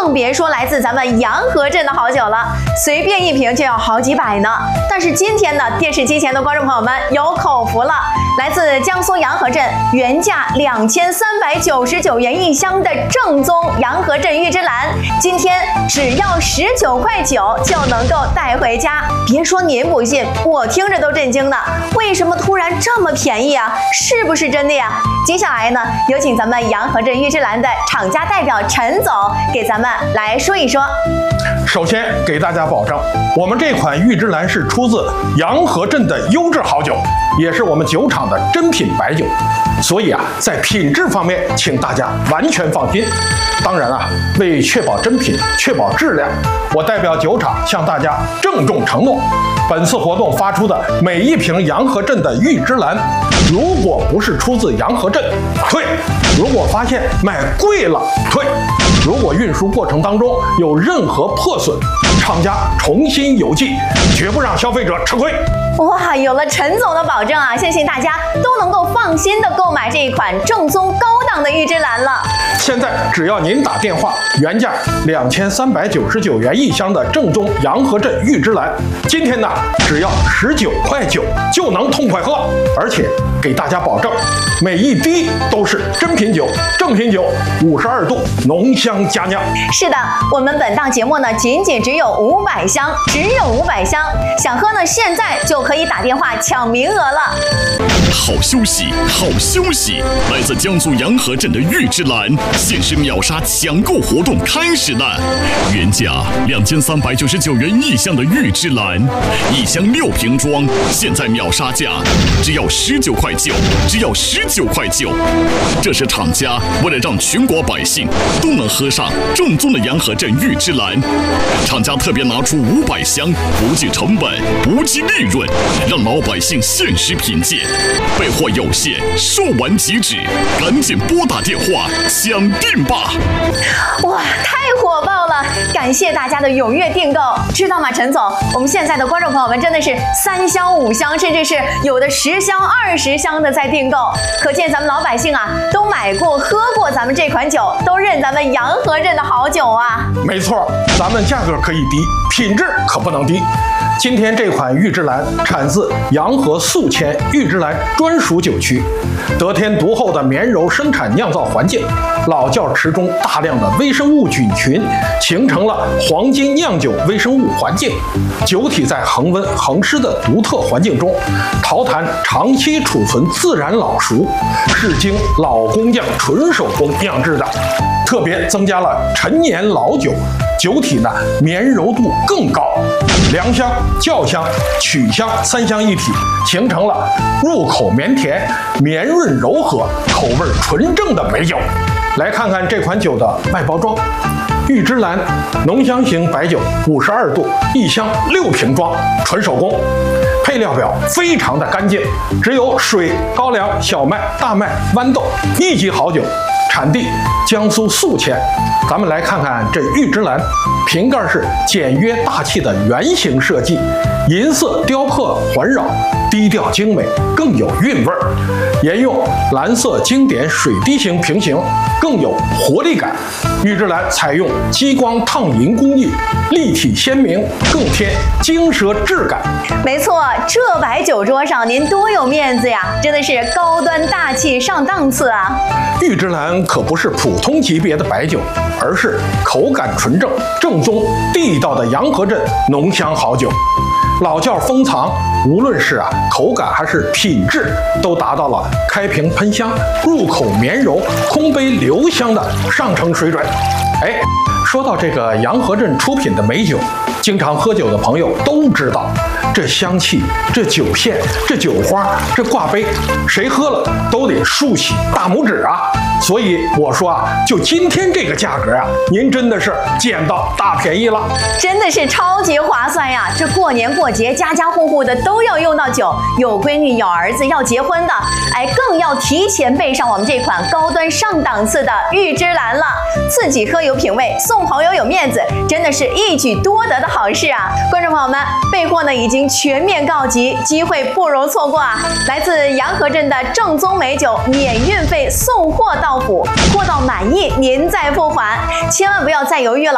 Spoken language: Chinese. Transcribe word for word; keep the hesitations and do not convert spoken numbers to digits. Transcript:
更别说来自咱们洋河镇的好酒了，随便一瓶就要好几百呢。但是今天呢，电视机前的观众朋友们有口福了，来自江苏洋河镇，原价两千三百九十九元一箱的正宗洋河镇玉芝兰，今天只要十九块九就能够带回家。别说您不信，我听着都震惊呢。为什么突然这么便宜啊？是不是真的呀？接下来呢，有请咱们洋河镇玉芝兰的厂家代表陈总给咱们来说一说。 首先给大家保证，我们这款玉芝兰是出自洋河镇的优质好酒，也是我们酒厂的珍品白酒，所以啊，在品质方面，请大家完全放心。当然啊，为确保真品、确保质量，我代表酒厂向大家郑重承诺，本次活动发出的每一瓶洋河镇的玉芝兰，如果不是出自洋河镇，退；如果发现买贵了，退；如果运输过程当中有任何破损，厂家重新邮寄，绝不让消费者吃亏。 哇，有了陈总的保证啊，相信大家都能够放心的购买这一款正宗高档的玉芝兰了。 现在只要您打电话，原价两千三百九十九元一箱的正宗洋河镇玉芝兰，今天呢只要十九块九就能痛快喝，而且给大家保证，每一滴都是真品酒、正品酒，五十二度浓香佳酿。 是的，我们本档节目呢仅仅只有五百箱，只有五百箱，想喝呢现在就可以打电话抢名额了。 好消息，好消息！来自江苏洋河镇的玉芝兰限时秒杀抢购活动开始了，原价两千三百九十九元一箱的玉芝兰，一箱六瓶装，现在秒杀价只要十九块九，只要十九块九。这是厂家为了让全国百姓都能喝上正宗的洋河镇玉芝兰，厂家特别拿出五百箱，不计成本，不计利润，让老百姓限时品鉴。备货有限，售完即止，赶紧拨打电话抢订吧！ 哇，太火爆了！感谢大家的踊跃订购，知道吗，陈总？我们现在的观众朋友们真的是三箱、五箱，甚至是有的十箱、二十箱的在订购，可见咱们老百姓啊都买过、喝过咱们这款酒，都认咱们洋河镇的好酒啊！ 没错，咱们价格可以低，品质可不能低。今天这款玉芝兰产自洋河宿迁玉芝兰专属酒区，得天独厚的绵柔生产酿造环境，老窖池中大量的微生物菌群形成了黄金酿酒微生物环境，酒体在恒温恒湿的独特环境中，陶坛长期储存自然老熟，是经老工匠纯手工酿制的，特别增加了陈年老酒，酒体呢绵柔度更高，良香、酵香、曲香三香一体，形成了入口绵甜、绵润柔和、口味纯正的美酒。来看看这款酒的外包装，玉芝兰浓香型白酒，五十二度，一箱六瓶装，纯手工。配料表非常的干净，只有水、高粱、小麦、大麦、豌豆，一级好酒。产地江苏宿迁。咱们来看看这玉芝兰，瓶盖是简约大气的圆形设计，银色雕刻环绕，低调精美，更有韵味儿。沿用蓝色经典水滴形瓶型，更有活力感。玉芝兰采用激光烫银工艺，立体鲜明，更添精奢质感。 没错，这摆酒桌上您多有面子呀，真的是高端大气上档次啊！ 玉芝兰可不是普通级别的白酒，而是口感纯正、正宗地道的洋河镇浓香好酒。老窖封藏，无论是啊口感还是品质，都达到了开瓶喷香、入口绵柔、空杯留香的上乘水准。哎，说到这个洋河镇出品的美酒，经常喝酒的朋友都知道，这香气、这酒线、这酒花、这挂杯，谁喝了都得竖起大拇指啊！所以我说啊，就今天这个价格啊，您真的是捡到大便宜了， 真的是超级划算呀！这过年过节，家家户户的都要用到酒，有闺女、有儿子要结婚的，哎，更要提前备上我们这款高端上档次的玉芝兰了。自己喝有品味，送朋友有面子，真的是一举多得的好事啊！观众朋友们，备货呢已经全面告急，机会不容错过啊！来自洋河镇的正宗美酒，免运费送货到府，货到满意您再付款，千万不要再犹豫了。